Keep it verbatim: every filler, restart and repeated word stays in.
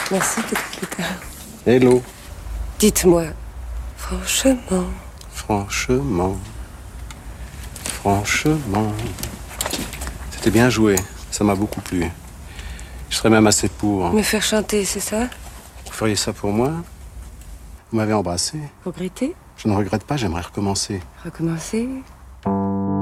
Merci, peut-être plus tard. Hello. Dites-moi, franchement... Franchement... Franchement... C'était bien joué. Ça m'a beaucoup plu. Je serais même assez pour... Me faire chanter, c'est ça? Vous feriez ça pour moi? Vous m'avez embrassé. Regretter? Je ne regrette pas, j'aimerais recommencer. Recommencer?